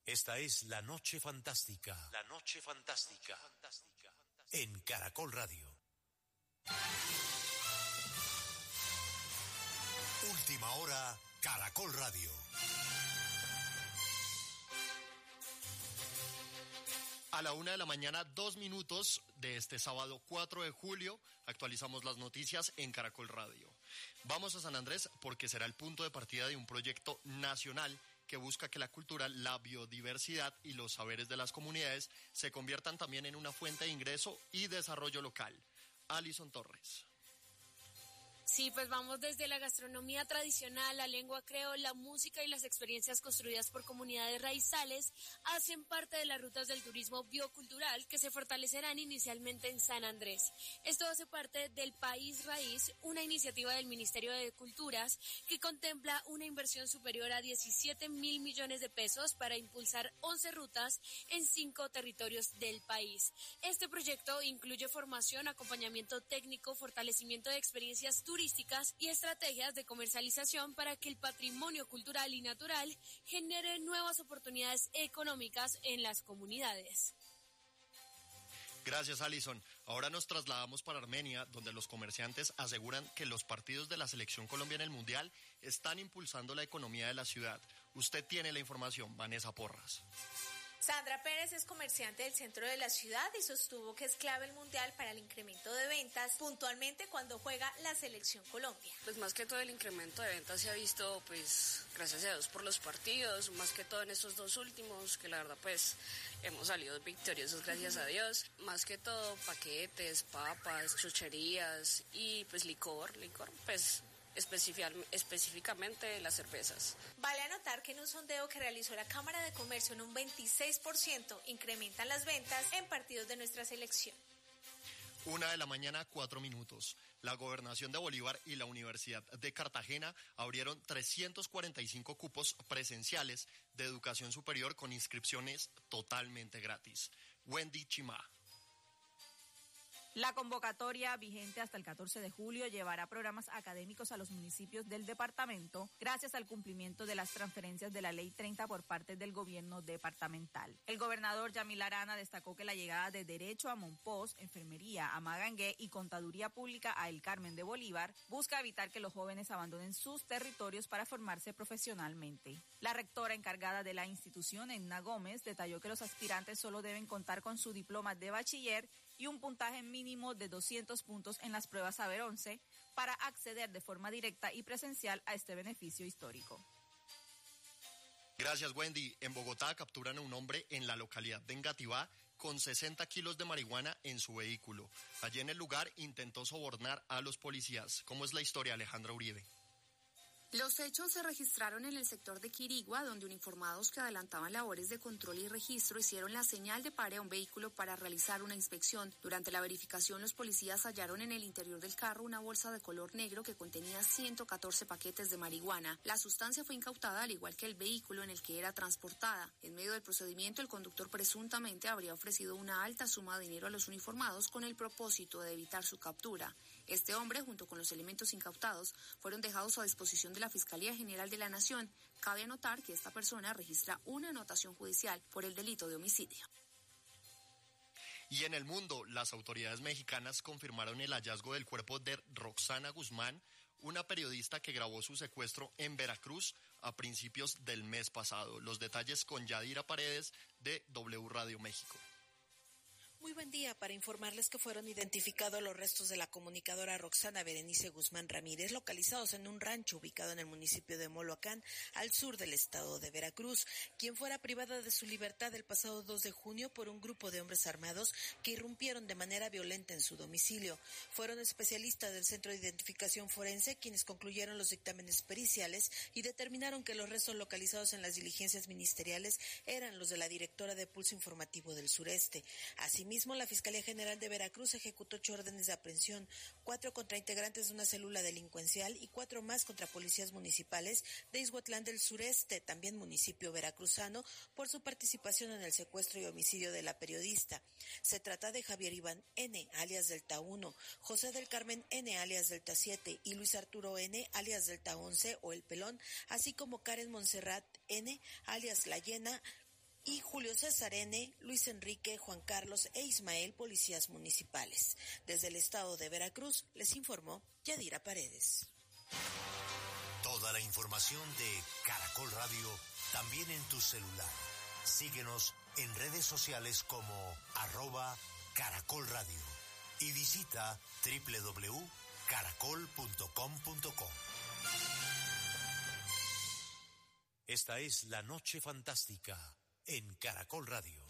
Esta es La Noche Fantástica. La Noche Fantástica. En Caracol Radio. Última hora, Caracol Radio. A la 1:00 a.m, 2 minutos de este sábado 4 de julio, actualizamos las noticias en Caracol Radio. Vamos a San Andrés porque será el punto de partida de un proyecto nacional que busca que la cultura, la biodiversidad y los saberes de las comunidades se conviertan también en una fuente de ingreso y desarrollo local. Alison Torres. Sí, pues vamos desde la gastronomía tradicional, la lengua creol, la música y las experiencias construidas por comunidades raizales hacen parte de las rutas del turismo biocultural que se fortalecerán inicialmente en San Andrés. Esto hace parte del País Raíz, una iniciativa del Ministerio de Culturas que contempla una inversión superior a 17.000 millones de pesos para impulsar 11 rutas en 5 territorios del país. Este proyecto incluye formación, acompañamiento técnico, fortalecimiento de experiencias turísticas y estrategias de comercialización para que el patrimonio cultural y natural genere nuevas oportunidades económicas en las comunidades. Gracias, Alison. Ahora nos trasladamos para Armenia, donde los comerciantes aseguran que los partidos de la Selección Colombia en el Mundial están impulsando la economía de la ciudad. Usted tiene la información, Vanessa Porras. Sandra Pérez es comerciante del centro de la ciudad y sostuvo que es clave el Mundial para el incremento de ventas, puntualmente cuando juega la Selección Colombia. Pues más que todo el incremento de ventas se ha visto, pues, gracias a Dios por los partidos, más que todo en estos 2 últimos, que la verdad, pues, hemos salido victoriosos, gracias a Dios. Más que todo paquetes, papas, chucherías y, pues, licor, pues, específicamente las cervezas. Vale anotar que en un sondeo que realizó la Cámara de Comercio en un 26% incrementan las ventas en partidos de nuestra selección. 1:00 a.m, 4 minutos. La Gobernación de Bolívar y la Universidad de Cartagena abrieron 345 cupos presenciales de educación superior con inscripciones totalmente gratis. Wendy Chimá. La convocatoria, vigente hasta el 14 de julio, llevará programas académicos a los municipios del departamento gracias al cumplimiento de las transferencias de la Ley 30 por parte del gobierno departamental. El gobernador Yamil Arana destacó que la llegada de Derecho a Monpós, Enfermería a Magangué y Contaduría Pública a El Carmen de Bolívar busca evitar que los jóvenes abandonen sus territorios para formarse profesionalmente. La rectora encargada de la institución, Edna Gómez, detalló que los aspirantes solo deben contar con su diploma de bachiller y un puntaje mínimo de 200 puntos en las pruebas Saber 11 para acceder de forma directa y presencial a este beneficio histórico. Gracias, Wendy. En Bogotá capturan a un hombre en la localidad de Engativá con 60 kilos de marihuana en su vehículo. Allí en el lugar intentó sobornar a los policías. ¿Cómo es la historia, Alejandra Uribe? Los hechos se registraron en el sector de Quirigua, donde uniformados que adelantaban labores de control y registro hicieron la señal de pare a un vehículo para realizar una inspección. Durante la verificación, los policías hallaron en el interior del carro una bolsa de color negro que contenía 114 paquetes de marihuana. La sustancia fue incautada, al igual que el vehículo en el que era transportada. En medio del procedimiento, el conductor presuntamente habría ofrecido una alta suma de dinero a los uniformados con el propósito de evitar su captura. Este hombre, junto con los elementos incautados, fueron dejados a disposición de la Fiscalía General de la Nación. Cabe anotar que esta persona registra una anotación judicial por el delito de homicidio. Y en el mundo, las autoridades mexicanas confirmaron el hallazgo del cuerpo de Roxana Guzmán, una periodista que grabó su secuestro en Veracruz a principios del mes pasado. Los detalles con Yadira Paredes de W Radio México. Muy buen día para informarles que fueron identificados los restos de la comunicadora Roxana Berenice Guzmán Ramírez, localizados en un rancho ubicado en el municipio de Moloacán, al sur del estado de Veracruz, quien fuera privada de su libertad el pasado 2 de junio por un grupo de hombres armados que irrumpieron de manera violenta en su domicilio. Fueron especialistas del Centro de Identificación Forense quienes concluyeron los dictámenes periciales y determinaron que los restos localizados en las diligencias ministeriales eran los de la directora de Pulso Informativo del Sureste. Asimismo, la Fiscalía General de Veracruz ejecutó 8 órdenes de aprehensión, 4 contra integrantes de una célula delincuencial y 4 más contra policías municipales de Ixhuatlán del Sureste, también municipio veracruzano, por su participación en el secuestro y homicidio de la periodista. Se trata de Javier Iván N., alias Delta 1, José del Carmen N., alias Delta 7, y Luis Arturo N., alias Delta 11 o El Pelón, así como Karen Montserrat N., alias La Llena, y Julio César N., Luis Enrique, Juan Carlos e Ismael, policías municipales. Desde el estado de Veracruz les informó Yadira Paredes. Toda la información de Caracol Radio también en tu celular. Síguenos en redes sociales como @Caracol Radio y visita www.caracol.com.co. Esta es La Noche Fantástica en Caracol Radio.